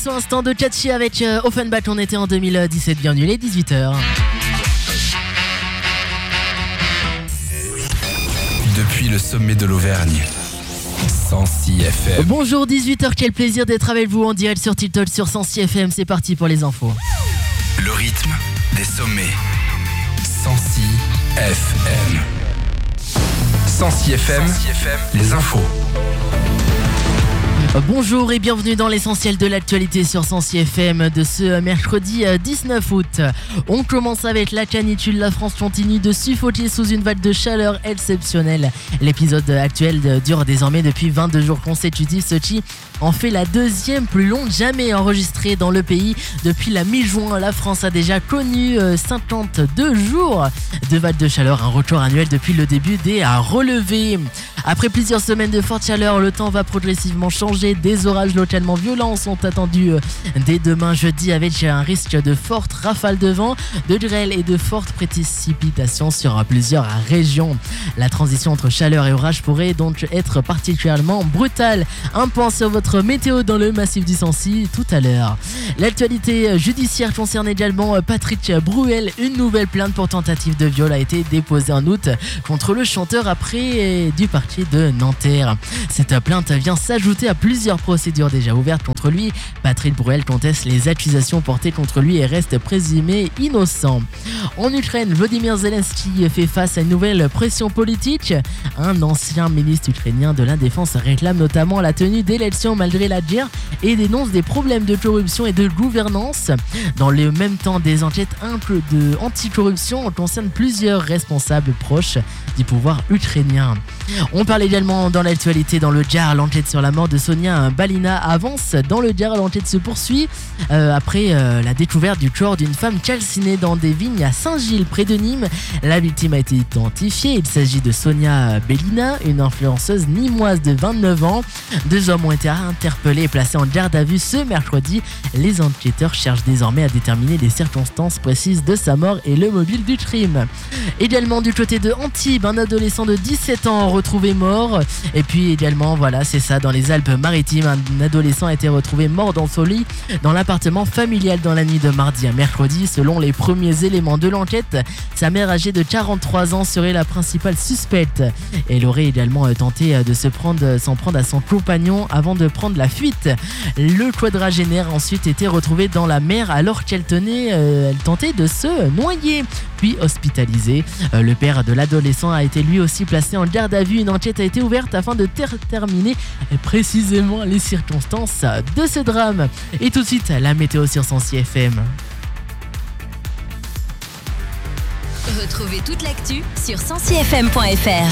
morceau instant de Catchy avec Offenbach. On était en 2017, bienvenue les 18h. Depuis le sommet de l'Auvergne, 106 FM. Bonjour 18h, quel plaisir d'être avec vous en direct sur TikTok sur 106 FM. C'est parti pour les infos. Le rythme des sommets. 106 FM. 106 FM, les infos. Bonjour et bienvenue dans l'essentiel de l'actualité sur 106 FM de ce mercredi 19 août. On commence avec la canicule. La France continue de suffoquer sous une vague de chaleur exceptionnelle. L'épisode actuel dure désormais depuis 22 jours consécutifs, ce qui en fait la deuxième plus longue jamais enregistrée dans le pays. Depuis la mi-juin, la France a déjà connu 52 jours de vague de chaleur, un record annuel depuis le début des relevés. Après plusieurs semaines de forte chaleur, le temps va progressivement changer. Des orages localement violents sont attendus dès demain jeudi avec un risque de fortes rafales de vent, de grêle et de fortes précipitations sur plusieurs régions. La transition entre chaleur et orage pourrait donc être particulièrement brutale. Un point sur votre météo dans le massif du Sancy tout à l'heure. L'actualité judiciaire concerne également Patrick Bruel. Une nouvelle plainte pour tentative de viol a été déposée en août contre le chanteur après du parquet de Nanterre. Cette plainte vient s'ajouter à plusieurs procédures déjà ouvertes contre lui. Patrick Bruel conteste les accusations portées contre lui et reste présumé innocent. En Ukraine, Volodymyr Zelensky fait face à une nouvelle pression politique. Un ancien ministre ukrainien de la Défense réclame notamment la tenue d'élections malgré la guerre et dénonce des problèmes de corruption et de gouvernance. Dans le même temps, des enquêtes anti-corruption concernent plusieurs responsables proches du pouvoir ukrainien. On parle également dans l'actualité dans le Gard. L'enquête sur la mort de Sonia Balina avance. Dans le Gard, l'enquête se poursuit après la découverte du corps d'une femme calcinée dans des vignes à Saint-Gilles, près de Nîmes. La victime a été identifiée. Il s'agit de Sonia Balina, une influenceuse nîmoise de 29 ans. 2 hommes ont été interpellés et placés en garde à vue ce mercredi. Les enquêteurs cherchent désormais à déterminer les circonstances précises de sa mort et le mobile du crime. Également du côté de Antibes, un adolescent de 17 ans retrouvé mort. Et puis également, voilà, c'est ça, dans les Alpes-Maritimes, un adolescent a été retrouvé mort dans son lit dans l'appartement familial dans la nuit de mardi à mercredi. Selon les premiers éléments de l'enquête, sa mère âgée de 43 ans serait la principale suspecte. Elle aurait également tenté de s'en prendre à son compagnon avant de prendre la fuite. Le quadragénaire a ensuite été retrouvé dans la mer alors qu'elle tentait de se noyer, puis hospitalisé. Le père de l'adolescent a été lui aussi placé en garde à vue. Une enquête a été ouverte afin de déterminer précisément les circonstances de ce drame. Et tout de suite, la météo sur 106 FM. Retrouvez toute l'actu sur 106fm.fr.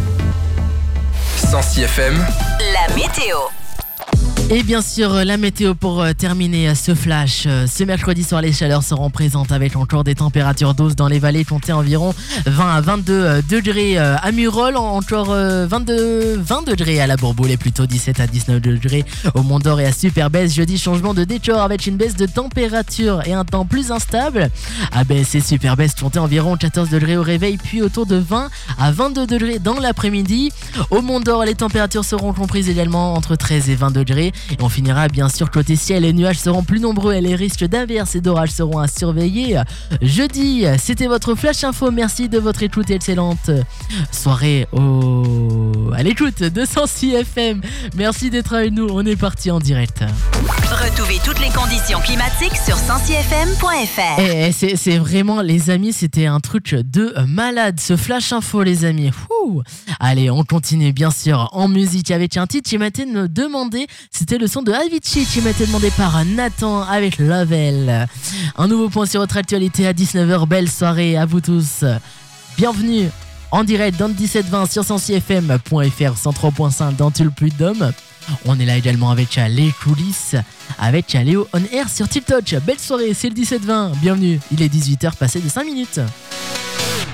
106 FM, la météo. Et bien sûr, la météo pour terminer ce flash. Ce mercredi soir, les chaleurs seront présentes avec encore des températures douces dans les vallées, comptez environ 20 à 22 degrés à Murol, encore 20 degrés à la Bourboule et plutôt 17 à 19 degrés au Mont d'Or et à Superbès. Jeudi, changement de décor avec une baisse de température et un temps plus instable. À Bès et Superbès, comptez environ 14 degrés au réveil, puis autour de 20 à 22 degrés dans l'après-midi. Au Mont d'Or, les températures seront comprises également entre 13 et 20 degrés. Et on finira bien sûr côté ciel, les nuages seront plus nombreux et les risques d'averses et d'orages seront à surveiller jeudi. C'était votre Flash Info, merci de votre écoute et excellente soirée à l'écoute de 106 FM. Merci d'être avec nous, on est parti en direct. Retrouvez toutes les conditions climatiques sur 106fm.fr. Et c'est vraiment, les amis, c'était un truc de malade ce Flash Info, les amis. Allez, on continue bien sûr en musique avec un titre qui m'a été demandé. C'était le son de Avicii qui m'a été demandé par Nathan avec Lovell. Un nouveau point sur votre actualité à 19h. Belle soirée à vous tous. Bienvenue en direct dans le 17-20 sur 106fm.fr, 103.5 dans Tulpudum. On est là également avec les coulisses, avec Léo On Air sur TikTok. Belle soirée, c'est le 17-20. Bienvenue, il est 18h passé de 5 minutes.